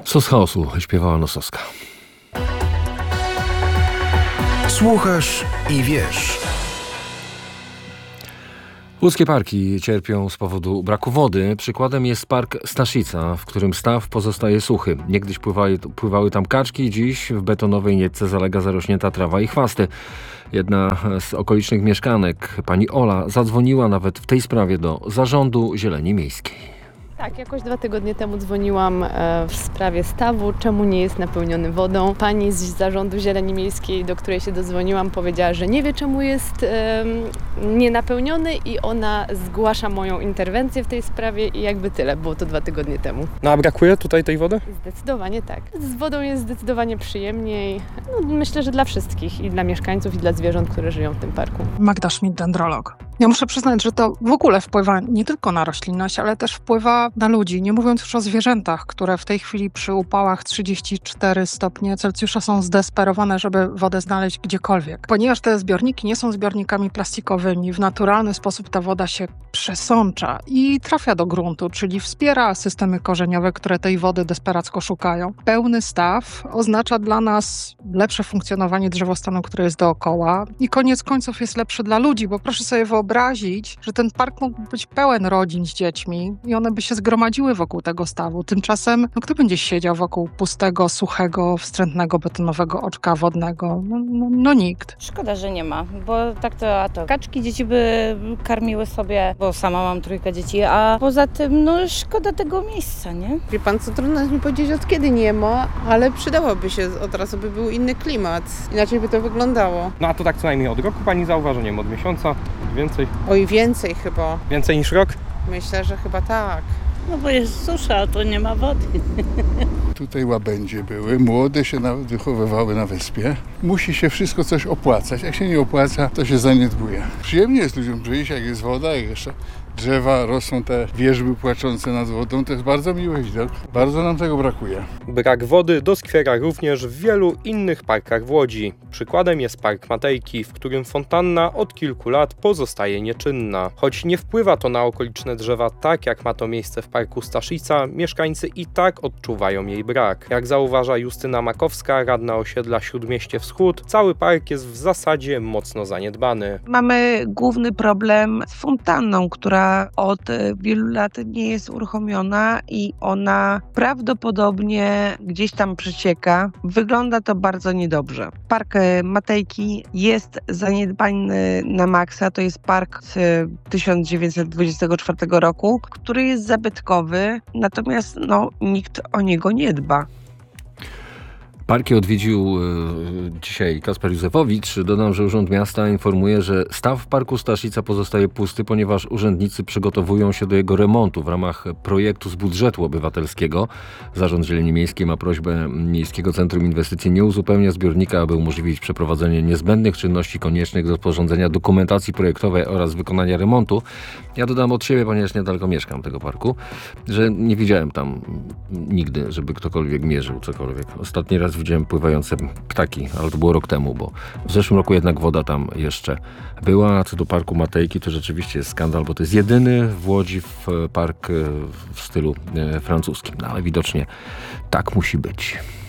Sos chaosu śpiewała Nosowska. Słuchasz i wiesz. Łódzkie parki cierpią z powodu braku wody. Przykładem jest park Staszica, w którym staw pozostaje suchy. Niegdyś pływały tam kaczki, dziś w betonowej nietce zalega zarośnięta trawa i chwasty. Jedna z okolicznych mieszkanek, pani Ola, zadzwoniła nawet w tej sprawie do Zarządu Zieleni Miejskiej. Tak, jakoś 2 tygodnie temu dzwoniłam w sprawie stawu, czemu nie jest napełniony wodą. Pani z Zarządu Zieleni Miejskiej, do której się dodzwoniłam, powiedziała, że nie wie, czemu jest nienapełniony i ona zgłasza moją interwencję w tej sprawie i jakby tyle. Było to 2 tygodnie temu. No a brakuje tutaj tej wody? Zdecydowanie tak. Z wodą jest zdecydowanie przyjemniej. Myślę, że dla wszystkich i dla mieszkańców i dla zwierząt, które żyją w tym parku. Magda Schmidt, dendrolog. Ja muszę przyznać, że to w ogóle wpływa nie tylko na roślinność, ale też wpływa na ludzi. Nie mówiąc już o zwierzętach, które w tej chwili przy upałach 34 stopnie Celsjusza są zdesperowane, żeby wodę znaleźć gdziekolwiek. Ponieważ te zbiorniki nie są zbiornikami plastikowymi, w naturalny sposób ta woda się przesącza i trafia do gruntu, czyli wspiera systemy korzeniowe, które tej wody desperacko szukają. Pełny staw oznacza dla nas lepsze funkcjonowanie drzewostanu, które jest dookoła i koniec końców jest lepszy dla ludzi, bo proszę sobie wyobrazić, że ten park mógłby być pełen rodzin z dziećmi i one by się zgromadziły wokół tego stawu. Tymczasem, kto będzie siedział wokół pustego, suchego, wstrętnego, betonowego oczka wodnego? No nikt. Szkoda, że nie ma, bo tak to, kaczki dzieci by karmiły sobie, bo sama mam 3 dzieci, a poza tym, szkoda tego miejsca, nie? Wie pan co, trudno jest mi powiedzieć od kiedy nie ma, ale przydałoby się od razu, by był inny klimat, inaczej by to wyglądało. No a to tak co najmniej od roku pani zauważa, nie wiem, od miesiąca, od więcej? Oj, więcej chyba. Więcej niż rok? Myślę, że chyba tak. No bo jest susza, a to nie ma wody. Tutaj łabędzie były, młode się wychowywały na wyspie. Musi się wszystko coś opłacać. Jak się nie opłaca, to się zaniedbuje. Przyjemnie jest ludziom przyjść, jak jest woda, jak jeszcze drzewa, rosną te wierzby płaczące nad wodą. To jest bardzo miły widok. Bardzo nam tego brakuje. Brak wody doskwiera również w wielu innych parkach w Łodzi. Przykładem jest Park Matejki, w którym fontanna od kilku lat pozostaje nieczynna. Choć nie wpływa to na okoliczne drzewa tak, jak ma to miejsce w parku Staszica, mieszkańcy i tak odczuwają jej brak. Jak zauważa Justyna Makowska, radna osiedla Śródmieście Wschód, cały park jest w zasadzie mocno zaniedbany. Mamy główny problem z fontanną, która od wielu lat nie jest uruchomiona i ona prawdopodobnie gdzieś tam przecieka. Wygląda to bardzo niedobrze. Park Matejki jest zaniedbany na maksa. To jest park z 1924 roku, który jest zabytkowy, natomiast nikt o niego nie dba. Parki odwiedził dzisiaj Kasper Józefowicz. Dodam, że Urząd Miasta informuje, że staw parku Staszica pozostaje pusty, ponieważ urzędnicy przygotowują się do jego remontu w ramach projektu z budżetu obywatelskiego. Zarząd Zieleni Miejskiej ma prośbę Miejskiego Centrum Inwestycji nie uzupełnia zbiornika, aby umożliwić przeprowadzenie niezbędnych czynności koniecznych do sporządzenia dokumentacji projektowej oraz wykonania remontu. Ja dodam od siebie, ponieważ niedaleko mieszkam tego parku, że nie widziałem tam nigdy, żeby ktokolwiek mierzył cokolwiek. Ostatni raz widziałem pływające ptaki, ale to było rok temu, bo w zeszłym roku jednak woda tam jeszcze była. A co do parku Matejki, to rzeczywiście jest skandal, bo to jest jedyny w Łodzi park w stylu francuskim. No ale widocznie tak musi być.